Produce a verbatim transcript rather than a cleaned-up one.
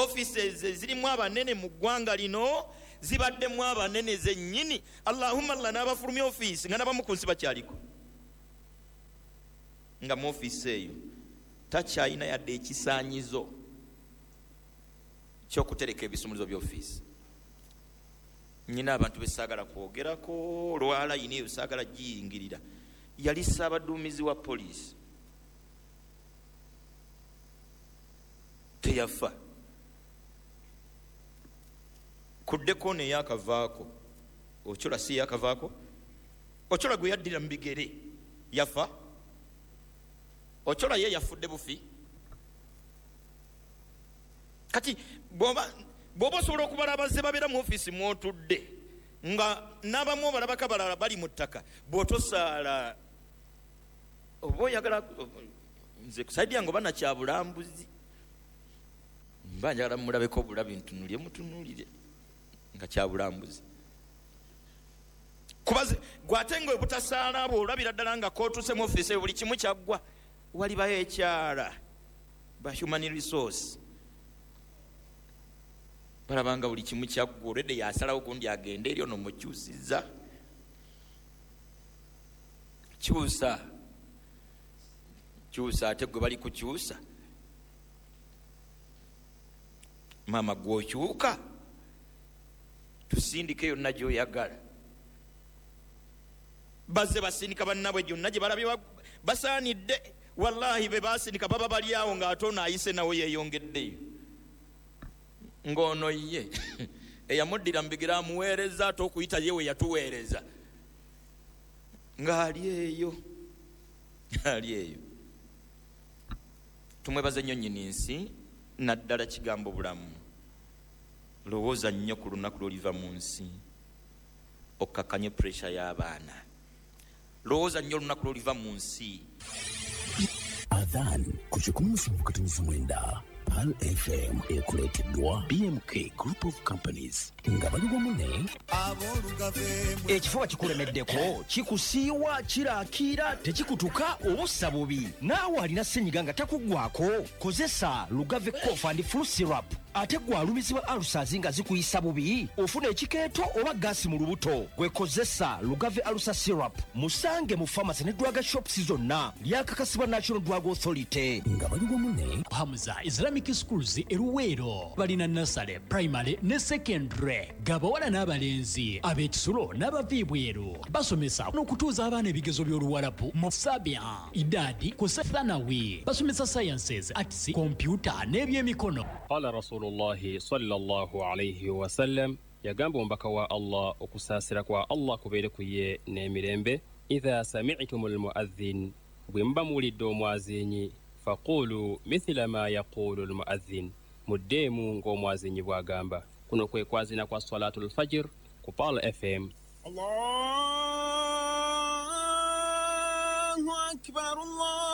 offices ezirimu abanene mu ggwanga lino zibaddemu abanene zennyini. Allahumma Allah n'abafulumya office nga nabamu ku nsi bakyaliko, nga mu office eyo takyayina yadde ekisaanyizo ky'okutereka ebisumulizo by'office. Nyina abantu besaagala kwogerako, olwalayini eyo saagala giyingirira. Yali ssaabaduumizi wa poliisi, teyafa. Kuddeko ne yakavaako, Ochola si yakavaako, Ochola gwe yaddira mu bigere yafa. Ochola ye yafudde bufi. Kati bwoba bwoba osobola okubala abazze babeera mu ofiisi mwotudde nga n'abamu balabaka balala bali mu ttaka, bw'otosaala oba oyagala nze kusaidia ngo bana kya bulambuzi mba njagala mulabeko obulabi ntunulire mutunulire nga kya bulambuzi. Kubaze gwate nga obutasaala abo olabira ddala nga kootuse mu ofiisi buli kimu kyaggwa, walibayo ekyala ba human resource balabanga buli kimu kyaggwa olwedde yasalawo gundi agende eri ono mukyusiza. Kyusa kyusa ate gwe bali kukyusa maama gwokyuka tusindike yonna gyoyagala. Bazze basindika bannabwe gyonna gye balabye basaanidde, wallahi be basindika baba bali awo ng'ate ono ayise nawe yeeyongeddeyo ng'ono ye eyamuddira mu bigere amuweereza ate okuyita ye we yatuweereza ng'ali eyo ali eyo. Tumwebaze nnyo nnyini nsi, naddala kigambo bulamu. Lowooza nnyo ku lunaku lw'oliva mu nsi okkakkanye puresha y'abaana. Lowooza nnyo olunaku lw'oliva mu nsi. Adhan ku kikumi musanvu katonyiza mwenda P A L F M ekuleeteddwa B M K Group of Companies nga bali wamu ne ekifuba kikulemeddeko, kikusiiwa, kiraakira, tekikutuka, obussa bubi, naawe alina ssenyiga nga takuggwako, kozesa Lugave Cough and Flu Syrup. Ate gwe alumizibwa alusazi nga zikuyisa bubi, ofuna ekikeeto oba gaasi mu lubuto, gwe kozesa Lugave Alusa Syrup. Musange mu pharmacy ne drug shops zonna, lyakakasibwa National Drug Authority. nga bali wamu ne Hamza Islamic Schools eruweero balina nursery, primary ne secondary, gabawala n'abalenzi, ab'ekisulo n'abaviibweru. Basomesa n'okutuuza abaana ebigezo by'oluwalabu mu Sabia, Idadi, Kusa Thanawi. Basomesa sciences, arts, computer n'ebyemikono. Qala Rasulullahi sallallahu alayhi wa sallam, yagamba omubaka wa Allah okusaasira kwa Allah kubeere ku ye n'emirembe. Idha sami'tumul mu'adhdhin, bwe muba muwulidde omwazinyi, faqulu mithla ma yaqulu almu'adhdhin, muddeemu ng'omwazinyi bw'agamba. Kuno kwe kwazina kwa salatul fajr ku P A L F M. Allahu akbar, Allah